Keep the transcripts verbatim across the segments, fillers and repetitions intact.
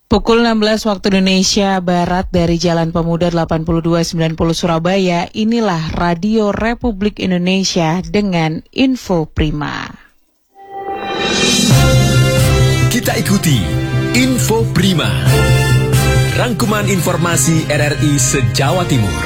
Pukul enam belas waktu Indonesia Barat dari Jalan Pemuda delapan puluh dua sembilan puluh Surabaya, inilah Radio Republik Indonesia dengan Info Prima. Kita ikuti Info Prima, rangkuman informasi R R I se-Jawa Timur.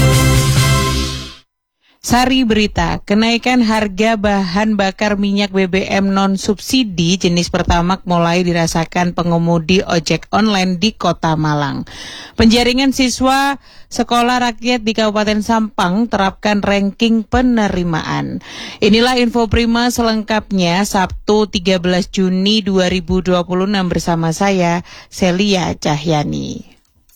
Sari berita, kenaikan harga bahan bakar minyak B B M non-subsidi jenis Pertamax mulai dirasakan pengemudi ojek online di Kota Malang. Penjaringan siswa sekolah rakyat di Kabupaten Sampang terapkan ranking penerimaan. Inilah Info Prima selengkapnya Sabtu tiga belas Juni dua ribu dua puluh enam bersama saya, Celia Cahyani.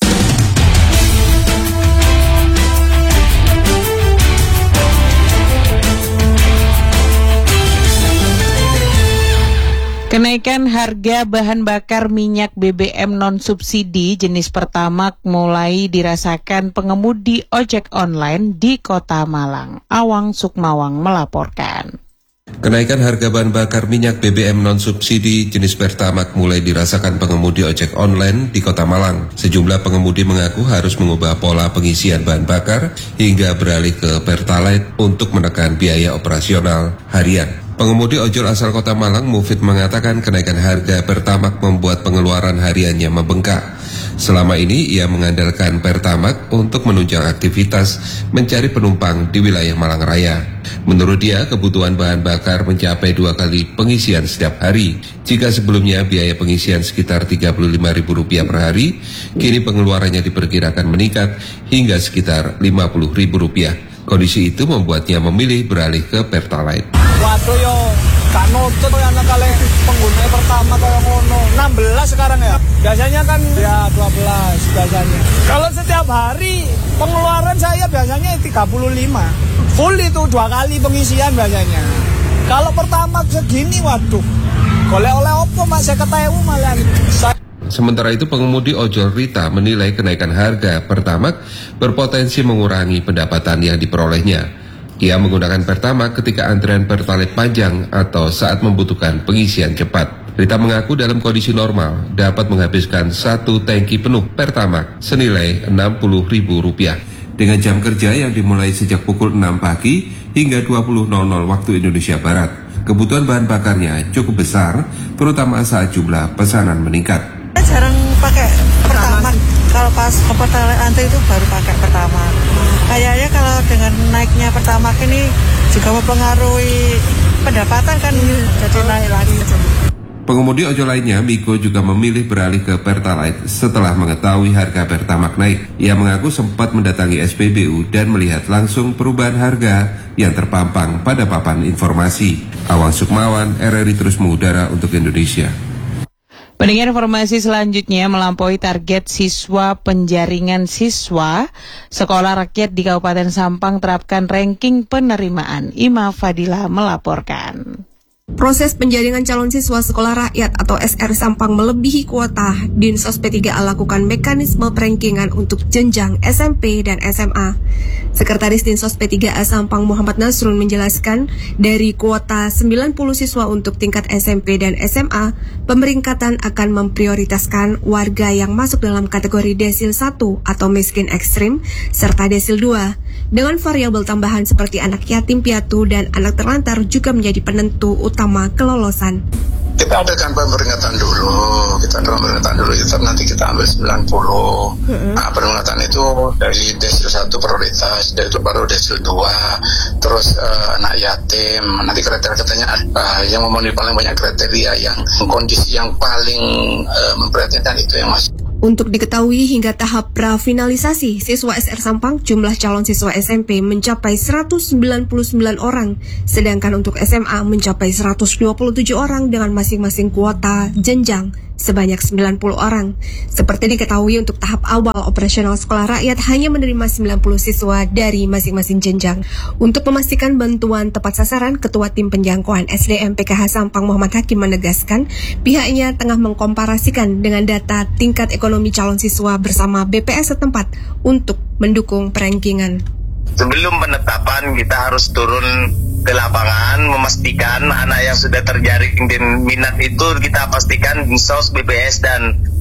Kenaikan harga bahan bakar minyak B B M non-subsidi jenis Pertamax mulai dirasakan pengemudi ojek online di Kota Malang. Awang Sukmawang melaporkan. Kenaikan harga bahan bakar minyak B B M non-subsidi jenis Pertamax mulai dirasakan pengemudi ojek online di Kota Malang. Sejumlah pengemudi mengaku harus mengubah pola pengisian bahan bakar hingga beralih ke Pertalite untuk menekan biaya operasional harian. Pengemudi ojol asal Kota Malang, Mufid, mengatakan kenaikan harga Pertamax membuat pengeluaran hariannya membengkak. Selama ini ia mengandalkan Pertamax untuk menunjang aktivitas mencari penumpang di wilayah Malang Raya. Menurut dia, kebutuhan bahan bakar mencapai dua kali pengisian setiap hari. Jika sebelumnya biaya pengisian sekitar tiga puluh lima ribu rupiah per hari, kini pengeluarannya diperkirakan meningkat hingga sekitar lima puluh ribu rupiah. Kondisi itu membuatnya memilih beralih ke Pertalite. Waduh yo, gak nutut ya anak kali pengguna pertama kayak ngono. enam belas sekarang ya. Biasanya kan ya dua belas biasanya. Kalau setiap hari pengeluaran saya biasanya tiga puluh lima. Full itu dua kali pengisian biasanya. Kalau pertama segini waduh. Oleh-oleh opo Mas saya ketahui malah. Saya... Sementara itu pengemudi ojol Rita menilai kenaikan harga Pertamax berpotensi mengurangi pendapatan yang diperolehnya. Ia menggunakan Pertamax ketika antrian Pertalite panjang atau saat membutuhkan pengisian cepat. Rita mengaku dalam kondisi normal dapat menghabiskan satu tangki penuh Pertamax senilai enam puluh ribu rupiah. Dengan jam kerja yang dimulai sejak pukul enam pagi hingga dua puluh nol nol waktu Indonesia Barat, kebutuhan bahan bakarnya cukup besar, terutama saat jumlah pesanan meningkat. Jarang pakai Pertamax, kalau pas ke Pertalite antri itu baru pakai Pertamax. Kayaknya kalau dengan naiknya Pertamax ini juga mempengaruhi pendapatan kan, jadi naik lagi. Pengemudi ojol lainnya, Miko, juga memilih beralih ke Pertalite setelah mengetahui harga Pertamax naik. Ia mengaku sempat mendatangi S P B U dan melihat langsung perubahan harga yang terpampang pada papan informasi. Awang Sukmawan, R R I terus mengudara untuk Indonesia. Pendengar, informasi selanjutnya, melampaui target siswa penjaringan siswa sekolah rakyat di Kabupaten Sampang terapkan ranking penerimaan. Ima Fadila melaporkan. Proses penjaringan calon siswa sekolah rakyat atau S R Sampang melebihi kuota. Dinsos P tiga A lakukan mekanisme perankingan untuk jenjang S M P dan S M A. Sekretaris Dinsos P tiga A Sampang Muhammad Nasrun menjelaskan, dari kuota sembilan puluh siswa untuk tingkat S M P dan S M A, pemeringkatan akan memprioritaskan warga yang masuk dalam kategori desil satu atau miskin ekstrim, serta desil dua. Dengan variabel tambahan seperti anak yatim piatu dan anak terlantar juga menjadi penentu utama kelolosan. Kita adakan pemeringkatan dulu, kita adakan pemeringkatan dulu, kita nanti kita ambil sembilan puluh. Mm-hmm. Nah, pemeringkatan itu dari desil satu prioritas, dari itu baru desil dua, terus uh, anak yatim, nanti kriteria-kriterianya uh, yang memenuhi paling banyak kriteria, yang kondisi yang paling uh, memprihatinkan itu yang masuk. Untuk diketahui hingga tahap prafinalisasi, siswa S R Sampang jumlah calon siswa S M P mencapai seratus sembilan puluh sembilan orang, sedangkan untuk S M A mencapai seratus dua puluh tujuh orang dengan masing-masing kuota jenjang sebanyak sembilan puluh orang. Seperti diketahui untuk tahap awal operasional sekolah rakyat hanya menerima sembilan puluh siswa dari masing-masing jenjang. Untuk memastikan bantuan tepat sasaran, Ketua Tim Penjangkauan S D M P K H Sampang Muhammad Hakim menegaskan pihaknya tengah mengkomparasikan dengan data tingkat ekonomi calon siswa bersama B P S setempat untuk mendukung perankingan. Sebelum penetapan kita harus turun ke lapangan, memastikan anak yang sudah terjaring dan minat itu kita pastikan Dinsos, B P S dan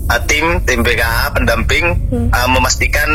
uh, tim tim B K A pendamping hmm. uh, memastikan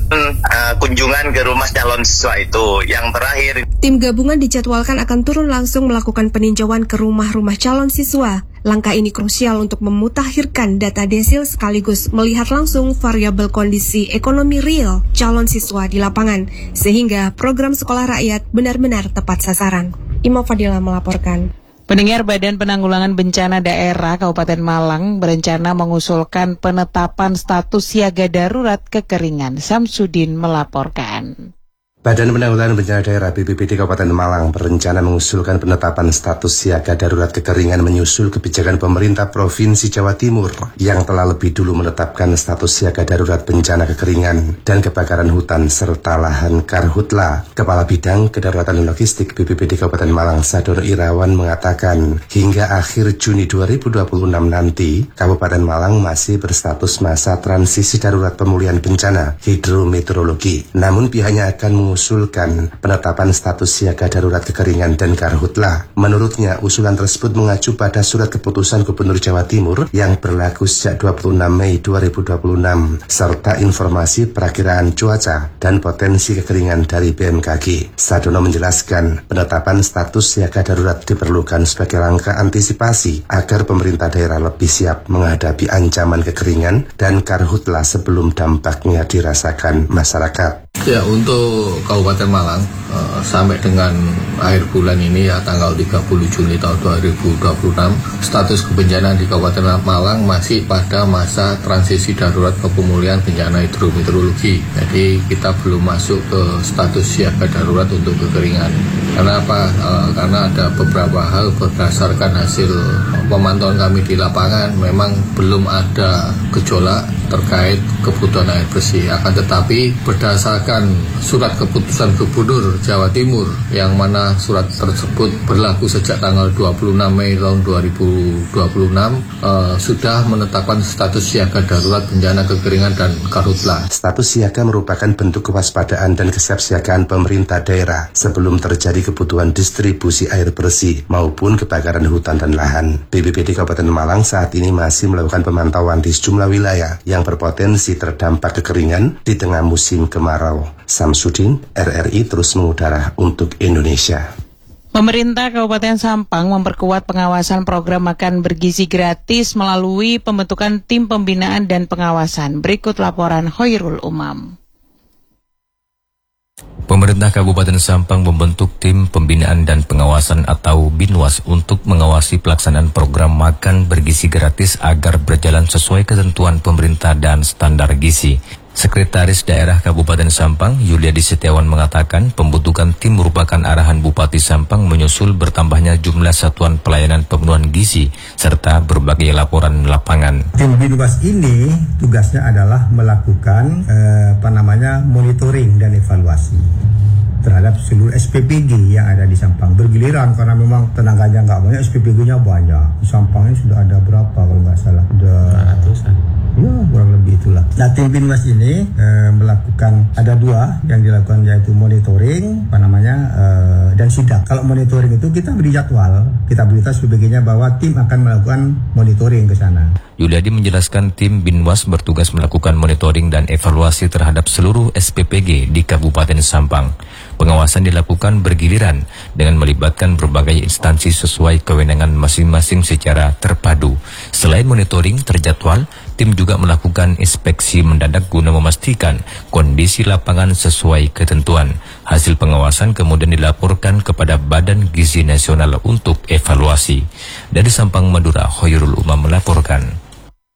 uh, kunjungan ke rumah calon siswa itu. Yang terakhir, tim gabungan dijadwalkan akan turun langsung melakukan peninjauan ke rumah-rumah calon siswa. Langkah ini krusial untuk memutakhirkan data desil sekaligus melihat langsung variabel kondisi ekonomi real calon siswa di lapangan, sehingga program sekolah rakyat benar-benar tepat sasaran. Ima Fadila melaporkan. Pendengar, Badan Penanggulangan Bencana Daerah Kabupaten Malang berencana mengusulkan penetapan status siaga darurat kekeringan. Samsudin melaporkan. Badan Penanggulangan Bencana Daerah B P B D Kabupaten Malang berencana mengusulkan penetapan status siaga darurat kekeringan menyusul kebijakan pemerintah Provinsi Jawa Timur yang telah lebih dulu menetapkan status siaga darurat bencana kekeringan dan kebakaran hutan serta lahan karhutla. Kepala Bidang Kedaruratan Logistik B P B D Kabupaten Malang, Sadono Irawan, mengatakan hingga akhir Juni dua ribu dua puluh enam nanti, Kabupaten Malang masih berstatus masa transisi darurat pemulihan bencana hidrometeorologi. Namun pihaknya akan mengusulkan mengusulkan penetapan status siaga darurat kekeringan dan karhutla. Menurutnya, usulan tersebut mengacu pada surat keputusan Gubernur Jawa Timur yang berlaku sejak dua puluh enam Mei dua ribu dua puluh enam, serta informasi perakiraan cuaca dan potensi kekeringan dari B M K G. Sadono menjelaskan, penetapan status siaga darurat diperlukan sebagai langkah antisipasi agar pemerintah daerah lebih siap menghadapi ancaman kekeringan dan karhutla sebelum dampaknya dirasakan masyarakat. Ya, untuk Kabupaten Malang uh, sampai dengan akhir bulan ini ya tanggal tiga puluh Juni tahun dua ribu dua puluh enam, status kebencanaan di Kabupaten Malang masih pada masa transisi darurat pemulihan bencana hidrometeorologi. Jadi kita belum masuk ke status siaga darurat untuk kekeringan. Karena apa? Uh, karena ada beberapa hal berdasarkan hasil pemantauan kami di lapangan, memang belum ada gejolak terkait kebutuhan air bersih. Akan tetapi berdasarkan surat keputusan Gubernur Jawa Timur yang mana surat tersebut berlaku sejak tanggal dua puluh enam Mei tahun dua ribu dua puluh enam uh, sudah menetapkan status siaga darurat bencana kekeringan dan karhutla. Status siaga merupakan bentuk kewaspadaan dan kesiapsiagaan pemerintah daerah sebelum terjadi kebutuhan distribusi air bersih maupun kebakaran hutan dan lahan. B P B D Kabupaten Malang saat ini masih melakukan pemantauan di sejumlah wilayah yang berpotensi terdampak kekeringan di tengah musim kemarau. Samsudin, R R I terus mengudara untuk Indonesia. Pemerintah Kabupaten Sampang memperkuat pengawasan program makan bergizi gratis melalui pembentukan tim pembinaan dan pengawasan. Berikut laporan Khairul Umam. Pemerintah Kabupaten Sampang membentuk tim pembinaan dan pengawasan atau Binwas untuk mengawasi pelaksanaan program makan bergizi gratis agar berjalan sesuai ketentuan pemerintah dan standar gizi. Sekretaris Daerah Kabupaten Sampang, Yuliadi Setiawan, mengatakan pembentukan tim merupakan arahan Bupati Sampang menyusul bertambahnya jumlah satuan pelayanan pemenuhan gizi serta berbagai laporan lapangan. Tim Binwas ini tugasnya adalah melakukan eh, apa namanya monitoring dan evaluasi terhadap seluruh S P P G yang ada di Sampang. Bergiliran karena memang tenaganya nggak banyak, S P P G-nya banyak. Di Sampang ini sudah ada berapa kalau nggak salah? Sudah ratusan. Ya, kurang lebih itulah. Nah, tim Binwas ini e, melakukan, ada dua yang dilakukan, yaitu monitoring, apa namanya, e, dan sidak. Kalau monitoring itu kita beri jadwal, kita beritahu S P P G-nya bahwa tim akan melakukan monitoring ke sana. Yuliadi menjelaskan tim Binwas bertugas melakukan monitoring dan evaluasi terhadap seluruh S P P G di Kabupaten Sampang. Pengawasan dilakukan bergiliran dengan melibatkan berbagai instansi sesuai kewenangan masing-masing secara terpadu. Selain monitoring terjadwal, tim juga melakukan inspeksi mendadak guna memastikan kondisi lapangan sesuai ketentuan. Hasil pengawasan kemudian dilaporkan kepada Badan Gizi Nasional untuk evaluasi. Dari Sampang, Madura, Khairul Umam melaporkan.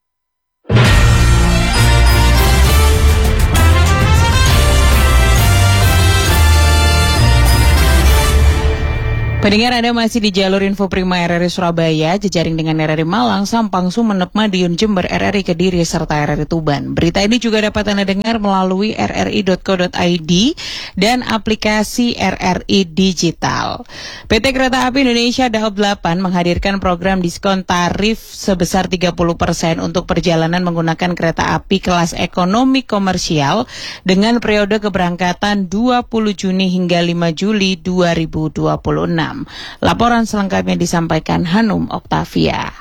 Pendengar, Anda masih di jalur Info Prima R R I Surabaya, jejaring dengan R R I Malang, Sampang, Sumeneb, Madiun, Jember, R R I Kediri, serta R R I Tuban. Berita ini juga dapat Anda dengar melalui r r i dot co dot i d dan aplikasi R R I Digital. P T Kereta Api Indonesia Daob delapan menghadirkan program diskon tarif sebesar tiga puluh persen untuk perjalanan menggunakan kereta api kelas ekonomi komersial dengan periode keberangkatan dua puluh Juni hingga lima Juli dua ribu dua puluh enam. Laporan selengkapnya disampaikan Hanum Oktavia.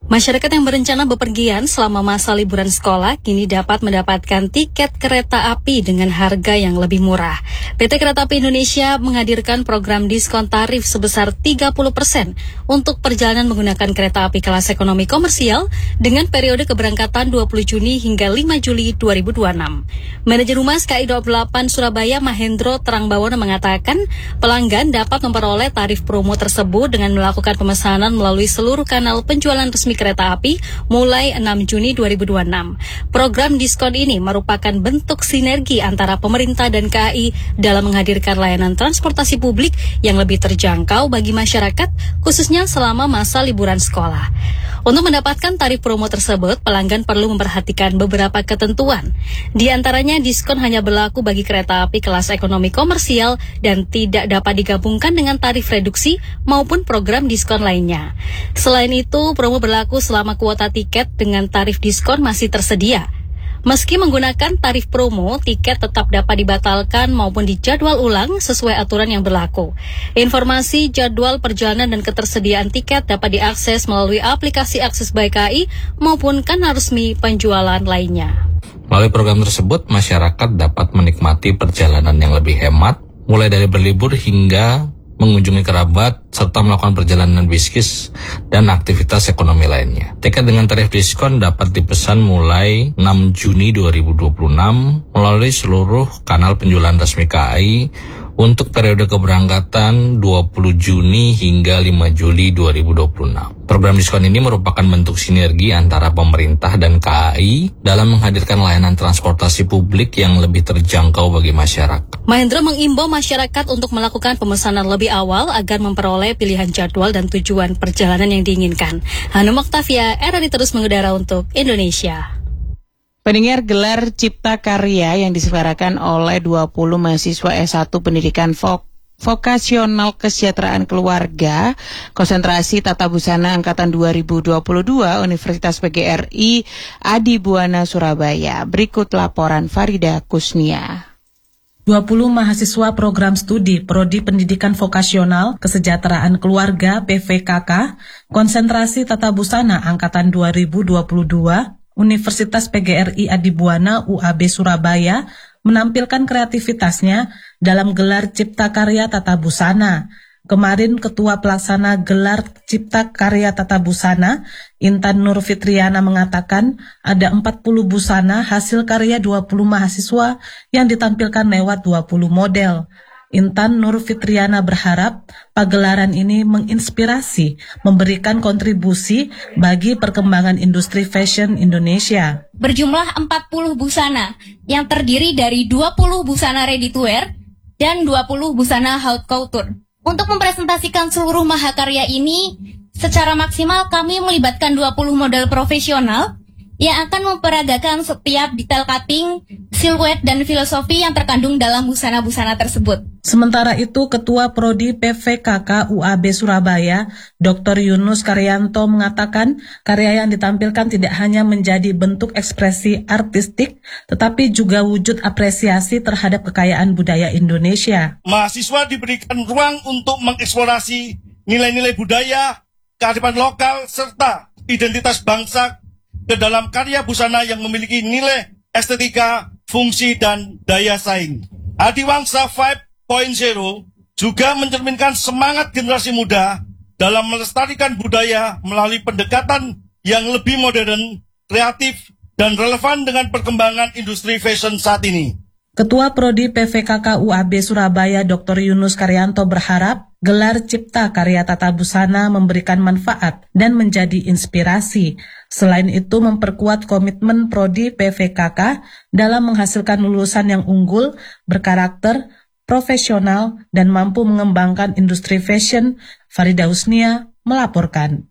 Masyarakat yang berencana bepergian selama masa liburan sekolah kini dapat mendapatkan tiket kereta api dengan harga yang lebih murah. P T Kereta Api Indonesia menghadirkan program diskon tarif sebesar tiga puluh persen untuk perjalanan menggunakan kereta api kelas ekonomi komersial dengan periode keberangkatan dua puluh Juni hingga lima Juli dua ribu dua puluh enam. Manajer Humas K I dua puluh delapan Surabaya Mahendro Trangbawono mengatakan pelanggan dapat memperoleh tarif promo tersebut dengan melakukan pemesanan melalui seluruh kanal penjualan resmi kereta api mulai enam Juni dua ribu dua puluh enam. Program diskon ini merupakan bentuk sinergi antara pemerintah dan K A I dalam menghadirkan layanan transportasi publik yang lebih terjangkau bagi masyarakat, khususnya selama masa liburan sekolah. Untuk mendapatkan tarif promo tersebut, pelanggan perlu memperhatikan beberapa ketentuan. Di antaranya, diskon hanya berlaku bagi kereta api kelas ekonomi komersial dan tidak dapat digabungkan dengan tarif reduksi maupun program diskon lainnya. Selain itu, promo berlaku selama kuota tiket dengan tarif diskon masih tersedia. Meski menggunakan tarif promo, tiket tetap dapat dibatalkan maupun dijadwal ulang sesuai aturan yang berlaku. Informasi jadwal perjalanan dan ketersediaan tiket dapat diakses melalui aplikasi Akses by K A I maupun kanal resmi penjualan lainnya. Melalui program tersebut, masyarakat dapat menikmati perjalanan yang lebih hemat, mulai dari berlibur hingga mengunjungi kerabat, serta melakukan perjalanan bisnis dan aktivitas ekonomi lainnya. Tiket dengan tarif diskon dapat dipesan mulai enam Juni dua ribu dua puluh enam melalui seluruh kanal penjualan resmi K A I untuk periode keberangkatan dua puluh Juni hingga lima Juli dua ribu dua puluh enam. Program diskon ini merupakan bentuk sinergi antara pemerintah dan K A I dalam menghadirkan layanan transportasi publik yang lebih terjangkau bagi masyarakat. Mahendra mengimbau masyarakat untuk melakukan pemesanan lebih awal agar memperoleh pilihan jadwal dan tujuan perjalanan yang diinginkan. Hanum Oktavia, R R I terus mengudara untuk Indonesia. Pendengar, gelar Cipta Karya yang diselenggarakan oleh dua puluh mahasiswa S satu Pendidikan Vok Vokasional Kesejahteraan Keluarga Konsentrasi Tata Busana Angkatan dua ribu dua puluh dua Universitas P G R I Adibuana Surabaya. Berikut laporan Farida Kusnia. dua puluh mahasiswa program studi Prodi Pendidikan Vokasional Kesejahteraan Keluarga P V K K Konsentrasi Tata Busana Angkatan dua ribu dua puluh dua Universitas P G R I Adibuana U A B Surabaya menampilkan kreativitasnya dalam gelar Cipta Karya Tata Busana. Kemarin Ketua Pelaksana Gelar Cipta Karya Tata Busana, Intan Nur Fitriana mengatakan ada empat puluh busana hasil karya dua puluh mahasiswa yang ditampilkan lewat dua puluh model. Intan Nur Fitriana berharap pagelaran ini menginspirasi, memberikan kontribusi bagi perkembangan industri fashion Indonesia. Berjumlah empat puluh busana yang terdiri dari dua puluh busana ready to wear dan dua puluh busana haute couture. Untuk mempresentasikan seluruh mahakarya ini, secara maksimal kami melibatkan dua puluh model profesional yang akan memperagakan setiap detail cutting, siluet, dan filosofi yang terkandung dalam busana-busana tersebut. Sementara itu, Ketua Prodi P V K K U A B Surabaya, Doktor Yunus Karyanto mengatakan karya yang ditampilkan tidak hanya menjadi bentuk ekspresi artistik, tetapi juga wujud apresiasi terhadap kekayaan budaya Indonesia. Mahasiswa diberikan ruang untuk mengeksplorasi nilai-nilai budaya, kearifan lokal, serta identitas bangsa ke dalam karya busana yang memiliki nilai estetika, fungsi, dan daya saing. Adiwangsa lima titik nol juga mencerminkan semangat generasi muda dalam melestarikan budaya melalui pendekatan yang lebih modern, kreatif, dan relevan dengan perkembangan industri fashion saat ini. Ketua Prodi P V K K U A B Surabaya Doktor Yunus Karyanto berharap gelar Cipta Karya Tata Busana memberikan manfaat dan menjadi inspirasi. Selain itu memperkuat komitmen Prodi P V K K dalam menghasilkan lulusan yang unggul, berkarakter, profesional, dan mampu mengembangkan industri fashion. Farida Husnia melaporkan.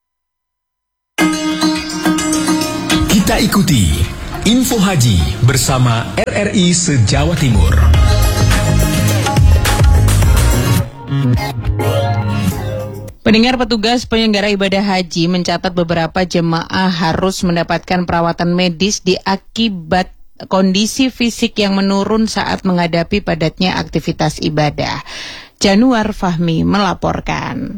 Kita ikuti Info Haji bersama R R I se-Jawa Timur. Pendengar, petugas penyelenggara ibadah haji mencatat beberapa jemaah harus mendapatkan perawatan medis di akibat kondisi fisik yang menurun saat menghadapi padatnya aktivitas ibadah. Januar Fahmi melaporkan.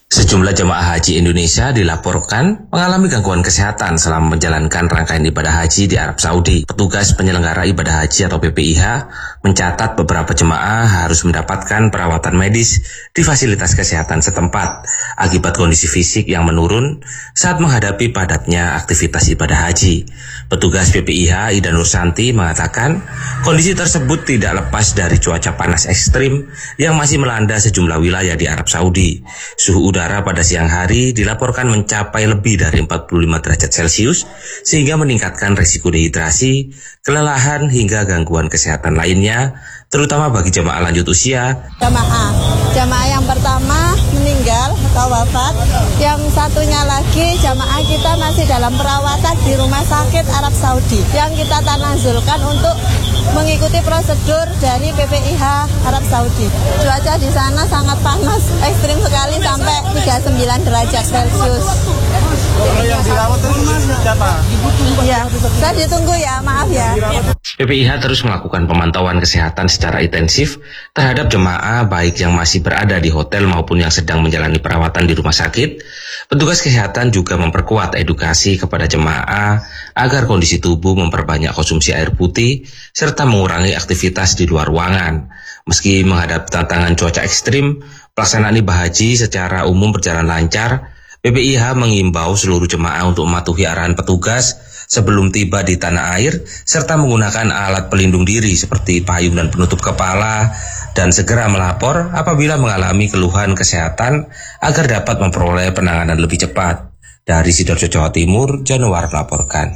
Sejumlah jemaah haji Indonesia dilaporkan mengalami gangguan kesehatan selama menjalankan rangkaian ibadah haji di Arab Saudi. Petugas penyelenggara ibadah haji atau P P I H mencatat beberapa jemaah harus mendapatkan perawatan medis di fasilitas kesehatan setempat akibat kondisi fisik yang menurun saat menghadapi padatnya aktivitas ibadah haji. Petugas P P I H Ida Nursanti mengatakan kondisi tersebut tidak lepas dari cuaca panas ekstrim yang masih melanda sejumlah wilayah di Arab Saudi. Suhu udara pada siang hari dilaporkan mencapai lebih dari empat puluh lima derajat Celcius sehingga meningkatkan risiko dehidrasi, kelelahan hingga gangguan kesehatan lainnya, terutama bagi jemaah lanjut usia. Jemaah, jemaah yang pertama meninggal atau wafat, yang satunya lagi jemaah kita masih dalam perawatan di rumah sakit Arab Saudi yang kita tanazulkan untuk mengikuti prosedur dari P P I H Arab Saudi. Cuaca di sana sangat panas, ekstrim sekali sampai tiga puluh sembilan derajat Celcius. Kalau yang dirawat itu siapa? Ya, saya ditunggu ya, maaf ya. P P I H terus melakukan pemantauan kesehatan secara intensif terhadap jemaah baik yang masih berada di hotel maupun yang sedang menjalani perawatan di rumah sakit. Petugas kesehatan juga memperkuat edukasi kepada jemaah agar kondisi tubuh memperbanyak konsumsi air putih serta mengurangi aktivitas di luar ruangan. Meski menghadapi tantangan cuaca ekstrim, pelaksanaan ibadah haji secara umum berjalan lancar. P P I H mengimbau seluruh jemaah untuk mematuhi arahan petugas sebelum tiba di tanah air serta menggunakan alat pelindung diri seperti payung dan penutup kepala dan segera melapor apabila mengalami keluhan kesehatan agar dapat memperoleh penanganan lebih cepat. Dari Sidoarjo, Jawa Timur, Januar melaporkan.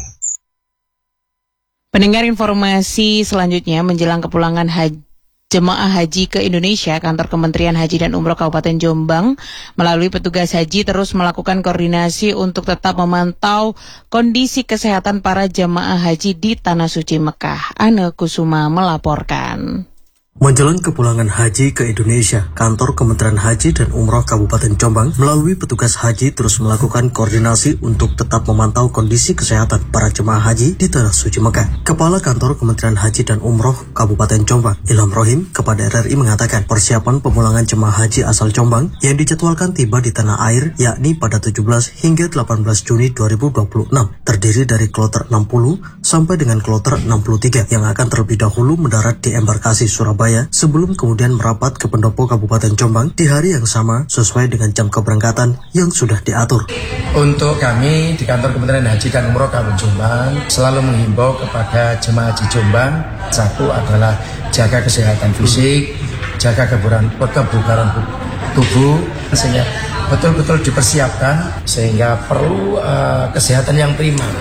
Pendengar, informasi selanjutnya menjelang kepulangan haji jemaah haji ke Indonesia, kantor Kementerian Haji dan Umroh Kabupaten Jombang melalui petugas haji terus melakukan koordinasi untuk tetap memantau kondisi kesehatan para jemaah haji di Tanah Suci Mekah. Ane Kusuma melaporkan. Menjelang kepulangan haji ke Indonesia, kantor Kementerian Haji dan Umroh Kabupaten Jombang melalui petugas haji terus melakukan koordinasi untuk tetap memantau kondisi kesehatan para jemaah haji di Tanah Suci Mekah. Kepala Kantor Kementerian Haji dan Umroh Kabupaten Jombang, Ilham Rohim, kepada R R I mengatakan persiapan pemulangan jemaah haji asal Jombang yang dijadwalkan tiba di tanah air yakni pada tujuh belas hingga delapan belas Juni dua ribu dua puluh enam terdiri dari kloter enam puluh sampai dengan kloter enam puluh tiga yang akan terlebih dahulu mendarat di embarkasi Surabaya sebelum kemudian merapat ke pendopo Kabupaten Jombang di hari yang sama sesuai dengan jam keberangkatan yang sudah diatur. Untuk kami di kantor Kementerian Haji dan Umroh Kabupaten Jombang selalu menghimbau kepada jemaah haji Jombang, satu adalah jaga kesehatan fisik, jaga kebugaran, kebugaran tubuh, sehingga betul-betul dipersiapkan sehingga perlu uh, kesehatan yang prima.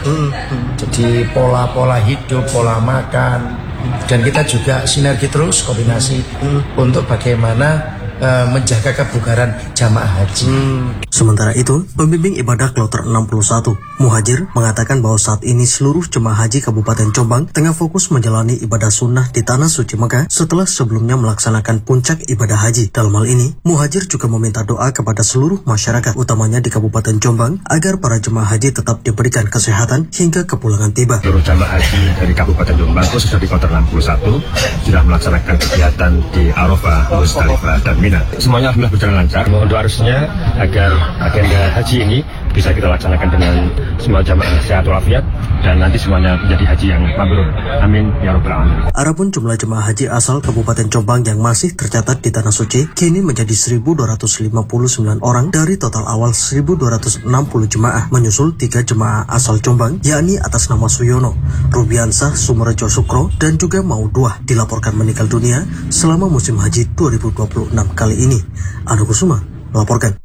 Jadi pola-pola hidup, pola makan. Dan kita juga sinergi terus, koordinasi hmm. untuk bagaimana uh, menjaga kebugaran jamaah haji. Hmm. Sementara itu, pembimbing ibadah kloter enam puluh satu, Muhajir, mengatakan bahwa saat ini seluruh jemaah haji Kabupaten Jombang tengah fokus menjalani ibadah sunnah di Tanah Suci Mekah setelah sebelumnya melaksanakan puncak ibadah haji. Dalam hal ini, Muhajir juga meminta doa kepada seluruh masyarakat, utamanya di Kabupaten Jombang, agar para jemaah haji tetap diberikan kesehatan hingga kepulangan tiba. Seluruh jemaah haji dari Kabupaten Jombang, khususnya di kloter enam puluh satu, sudah melaksanakan kegiatan di Arafah, Musdalifah, dan Mina. Semuanya alhamdulillah berjalan lancar. Mohon doa restunya agar agenda haji ini bisa kita laksanakan dengan semua jamaah sehat walafiat dan nanti semuanya menjadi haji yang mabrur. Amin ya rabbal alamin. Adapun jumlah jemaah haji asal Kabupaten Jombang yang masih tercatat di Tanah Suci kini menjadi seribu dua ratus lima puluh sembilan orang dari total awal seribu dua ratus enam puluh jemaah, menyusul tiga jemaah asal Jombang yakni atas nama Suyono, Rubiansah Sumerejo Sukro dan juga Mauduah dilaporkan meninggal dunia selama musim haji dua ribu dua puluh enam kali ini. Anu Kusuma melaporkan.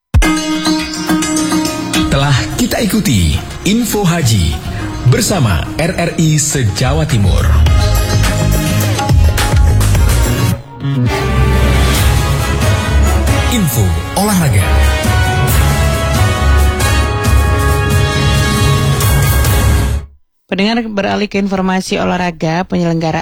Telah kita ikuti Info Haji bersama R R I se-Jawa Timur. Info olahraga. Pendengar, beralih ke informasi olahraga, penyelenggara